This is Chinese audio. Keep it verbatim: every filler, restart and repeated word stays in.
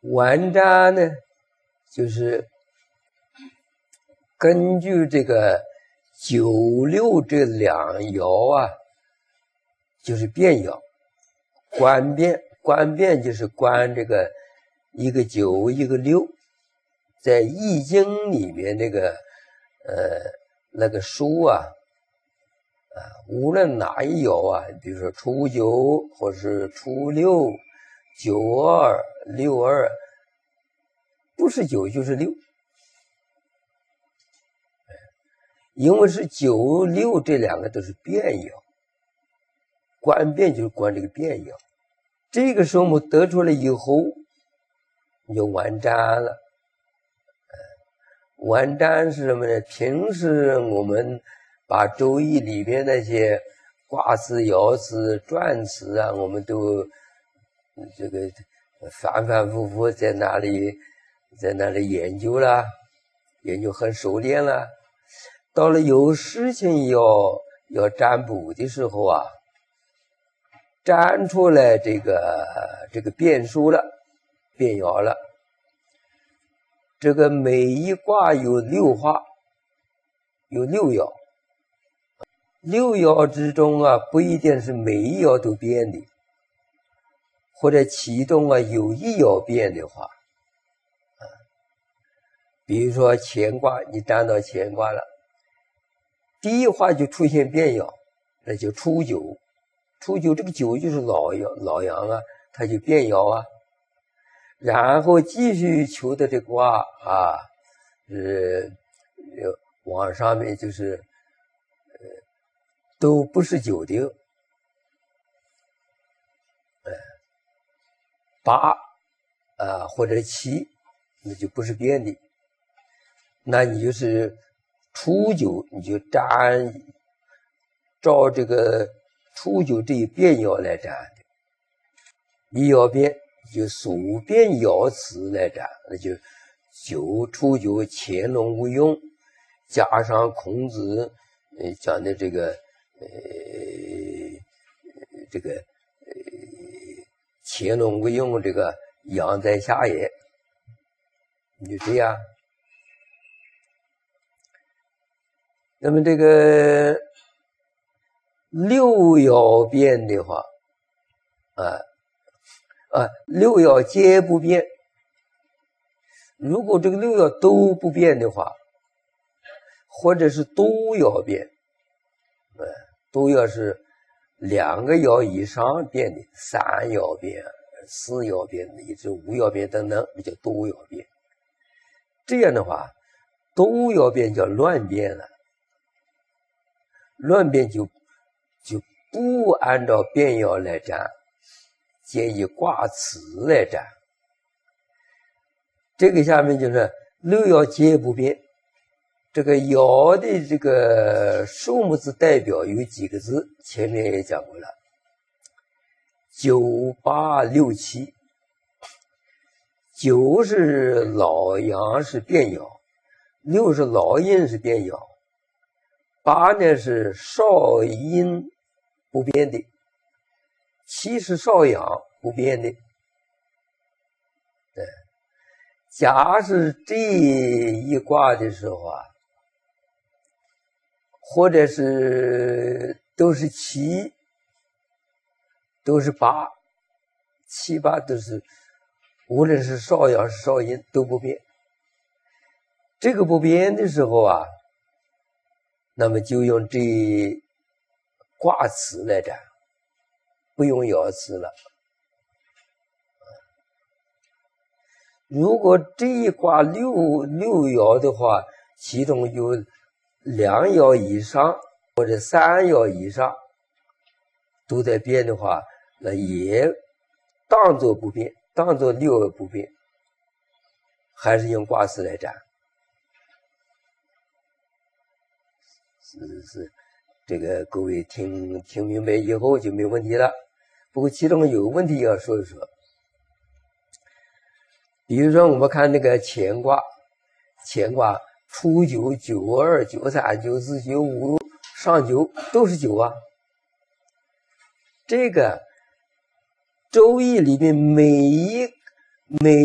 完占呢，就是根据这个九六这两爻啊，就是变爻，观变，观变就是观这个一个九一个六，在易经里面这个呃那个书啊，啊无论哪一爻啊，比如说初九或是初六、九二、六二，不是九就是六。因为是九六这两个都是变爻，观变就是观这个变爻，这个数目得出来以后，你就完占了。完占是什么呢？平时我们把周易里边那些卦辞、爻辞、传辞啊，我们都这个反反复复在那里在那里研究了，研究很熟练了。到了有事情要要占卜的时候啊，占出来这个这个变数了，变爻了。这个每一卦有六画，有六爻。六爻之中啊，不一定是每一爻都变的，或者其中啊有一爻变的话，啊，比如说乾卦，你占到乾卦了。第一画就出现变爻，那就初九，初九这个九就是老阳老阳啊，它就变爻啊。然后继续求的这卦啊，是往上面就是呃都不是九的，呃八啊或者七，那就不是变的，那你就是初九你就占照这个初九这一变爻来占的，一爻变就数变爻辞来占，那就九初九潜龙勿用，加上孔子呃讲的这个呃这个呃潜龙勿用，这个阳在下也，你就这样。那么这个六爻变的话，啊啊，六爻皆不变。如果这个六爻都不变的话，或者是都爻变，呃，都爻是两个爻以上变的，三爻变、四爻变，一直五爻变等等，这叫都爻变。这样的话，都爻变叫乱变了。乱变就就不按照变爻来占，建议卦辞来占。这个下面就是六爻皆不变，这个爻的这个数目字代表有几个字，前面也讲过了，九八六七。九是老阳是变爻，六是老阴是变爻，八呢是少阴不变的，七是少阳不变的。对，假使这一卦的时候啊，或者是都是七，都是八，七八都是，无论是少阳是少阴都不变。这个不变的时候啊，那么就用这卦辞来占，不用爻辞了。如果这一卦六六爻的话，其中有两爻以上或者三爻以上都在变的话，那也当作不变，当作六爻不变，还是用卦辞来占。是是，这个各位听听明白以后就没问题了。不过其中有问题要说一说，比如说我们看那个乾卦，乾卦初九、九二、九三、九四、九五、上九都是九啊。这个周易里面每一每